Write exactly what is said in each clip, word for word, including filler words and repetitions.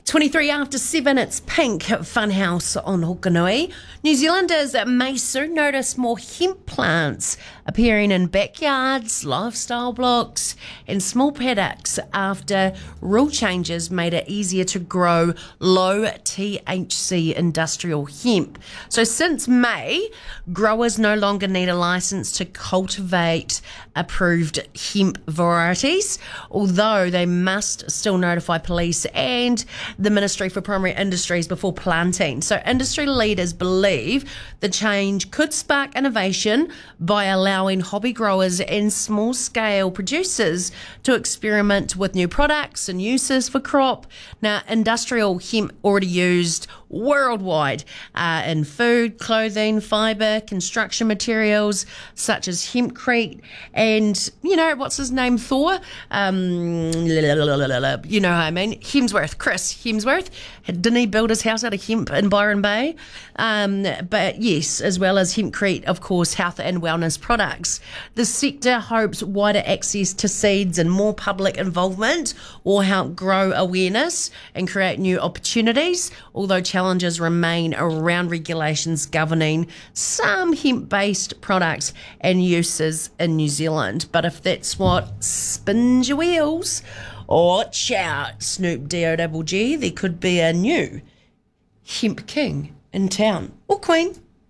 twenty-three after seven, it's Pink Funhouse on Hokanui. New Zealanders may soon notice more hemp plants appearing in backyards, lifestyle blocks and small paddocks after rule changes made it easier to grow low T H C industrial hemp. So since May, growers no longer need a licence to cultivate approved hemp varieties, although they must still notify police and the Ministry for Primary Industries before planting. So industry leaders believe the change could spark innovation by allowing hobby growers and small-scale producers to experiment with new products and uses for crop. Now, industrial hemp already used worldwide uh, in food, clothing, fibre, construction materials such as hempcrete and, you know, what's his name, Thor? Um, you know what I mean? Hemsworth, Chris Hemsworth. Didn't he build his house out of hemp in Byron Bay? Um, but yes, as well as hempcrete, of course, health and wellness products. The sector hopes wider access to seeds and more public involvement will help grow awareness and create new opportunities, although challenges remain around regulations governing some hemp-based products and uses in New Zealand. But if that's what spins your wheels, watch out, Snoop D-O-double G, there could be a new hemp king in town. Or queen.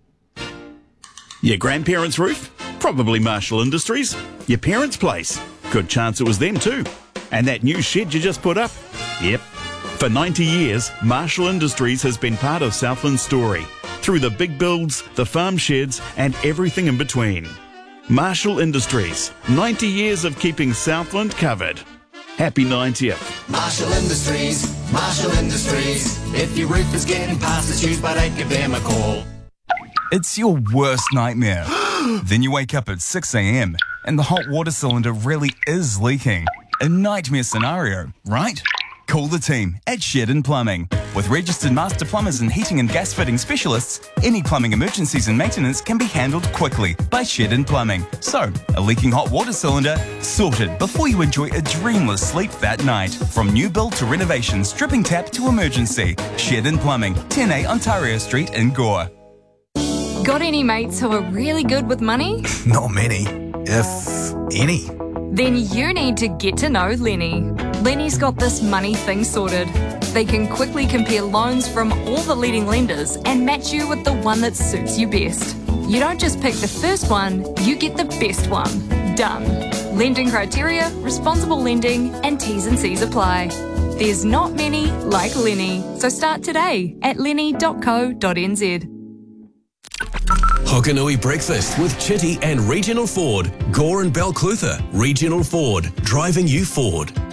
Your grandparents' roof? Probably Marshall Industries. Your parents' place? Good chance it was them too. And that new shed you just put up? Yep. For ninety years, Marshall Industries has been part of Southland's story, through the big builds, the farm sheds, and everything in between. Marshall Industries, ninety years of keeping Southland covered. Happy ninetieth. Marshall Industries, Marshall Industries. If your roof is getting past its use, but ain't give them a call. It's your worst nightmare. Then you wake up at six a.m. and the hot water cylinder really is leaking. A nightmare scenario, right? Call the team at Shedden Plumbing. With registered master plumbers and heating and gas fitting specialists, any plumbing emergencies and maintenance can be handled quickly by Shedden Plumbing. So, a leaking hot water cylinder sorted before you enjoy a dreamless sleep that night. From new build to renovations, dripping tap to emergency. Shedden Plumbing, ten A Ontario Street in Gore. Got any mates who are really good with money? Not many, if any. Then you need to get to know Lenny. Lenny's got this money thing sorted. They can quickly compare loans from all the leading lenders and match you with the one that suits you best. You don't just pick the first one, you get the best one. Done. Lending criteria, responsible lending, and T's and C's apply. There's not many like Lenny, so start today at lenny dot co dot n z. Hokanui Breakfast with Chitty and Regional Ford. Gore and Balclutha. Regional Ford. Driving you forward.